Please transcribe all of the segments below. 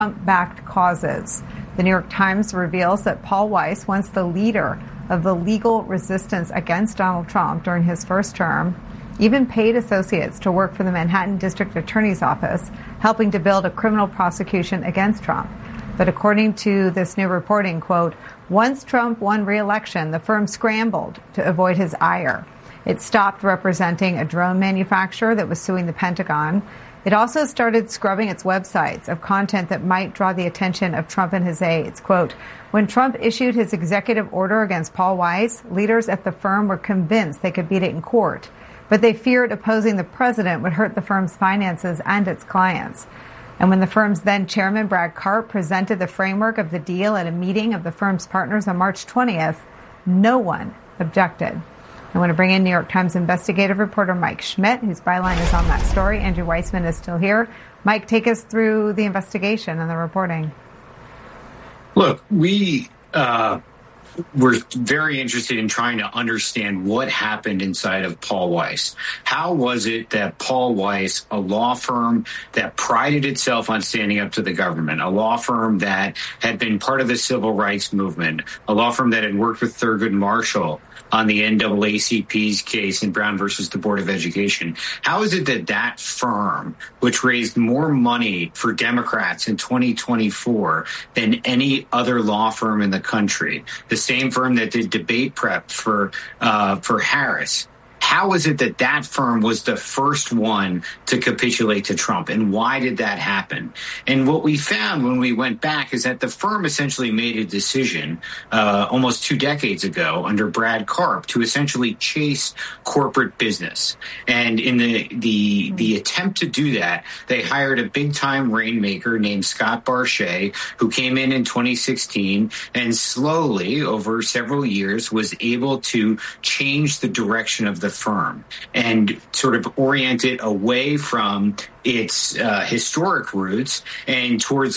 Trump-backed causes. The New York Times reveals that Paul Weiss, once the leader of the legal resistance against Donald Trump during his first term, even paid associates to work for the Manhattan District Attorney's Office, helping to build a criminal prosecution against Trump. But according to this new reporting, quote, once Trump won re-election, the firm scrambled to avoid his ire. It stopped representing a drone manufacturer that was suing the Pentagon. It also started scrubbing its websites of content that might draw the attention of Trump and his aides. Quote, when Trump issued his executive order against Paul Weiss, leaders at the firm were convinced they could beat it in court, but they feared opposing the president would hurt the firm's finances and its clients. And when the firm's then chairman, Brad Karp, presented the framework of the deal at a meeting of the firm's partners on March 20th, no one objected. I want to bring in New York Times investigative reporter Mike Schmidt, whose byline is on that story. Andrew Weissman is still here. Mike, take us through the investigation and the reporting. Look, we're very interested in trying to understand what happened inside of Paul Weiss. How was it that Paul Weiss, a law firm that prided itself on standing up to the government, a law firm that had been part of the civil rights movement, a law firm that had worked with Thurgood Marshall on the NAACP's case in Brown versus the Board of Education. How is it that that firm, which raised more money for Democrats in 2024 than any other law firm in the country, the same firm that did debate prep for Harris, how is it that that firm was the first one to capitulate to Trump? And why did that happen? And what we found when we went back is that the firm essentially made a decision almost 2 decades ago under Brad Karp to essentially chase corporate business. And in the attempt to do that, they hired a big-time rainmaker named Scott Barchet, who came in 2016 and slowly, over several years, was able to change the direction of the firm and sort of orient it away from its historic roots and towards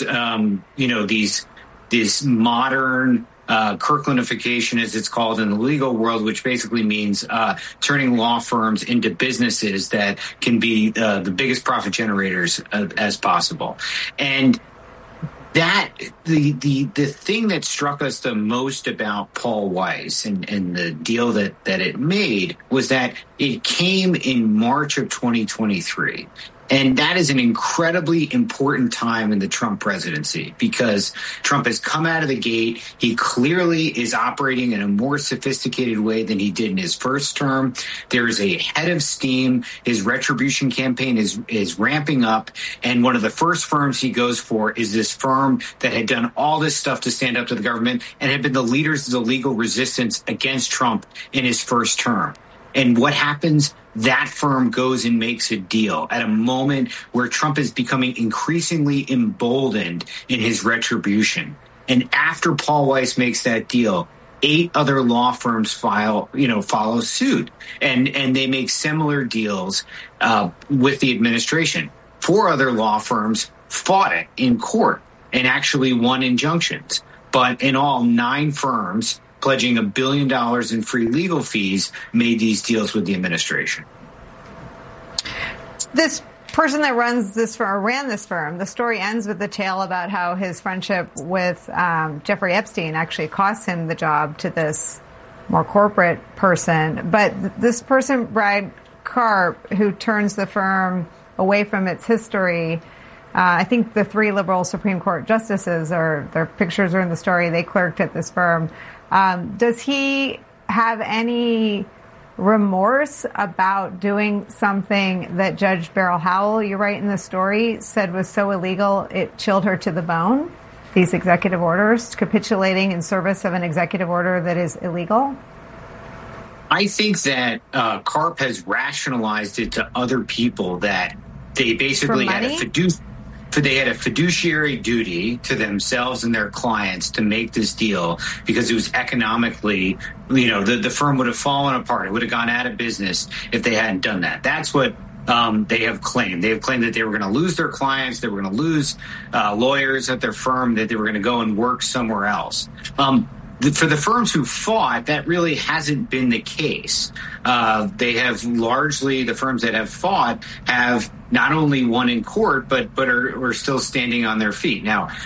this modern Kirklandification, as it's called in the legal world, which basically means turning law firms into businesses that can be the biggest profit generators as possible. And that the thing that struck us the most about Paul Weiss and the deal that it made was that it came in March of 2023. And that is an incredibly important time in the Trump presidency because Trump has come out of the gate. He clearly is operating in a more sophisticated way than he did in his first term. There is a head of steam. His retribution campaign is ramping up. And one of the first firms he goes for is this firm that had done all this stuff to stand up to the government and had been the leaders of the legal resistance against Trump in his first term. And what happens? That firm goes and makes a deal at a moment where Trump is becoming increasingly emboldened in his retribution. And after Paul Weiss makes that deal, 8 other law firms follow suit, and they make similar deals with the administration. 4 other law firms fought it in court and actually won injunctions. But in all, 9 firms pledging $1 billion in free legal fees, made these deals with the administration. This person that ran this firm, the story ends with the tale about how his friendship with Jeffrey Epstein actually cost him the job to this more corporate person. But this person, Brad Karp, who turns the firm away from its history, I think the 3 liberal Supreme Court justices, their pictures are in the story, they clerked at this firm. Does he have any remorse about doing something that Judge Beryl Howell, you write in the story, said was so illegal it chilled her to the bone? These executive orders, capitulating in service of an executive order that is illegal? I think that Karp has rationalized it to other people that they basically had a fiduciary duty to themselves and their clients to make this deal because it was economically, the firm would have fallen apart. It would have gone out of business if they hadn't done that. That's what they have claimed. They have claimed that they were going to lose their clients, they were going to lose lawyers at their firm, that they were going to go and work somewhere else. for the firms who fought, that really hasn't been the case. They have largely, the firms that have fought have not only won in court, but are still standing on their feet. Now,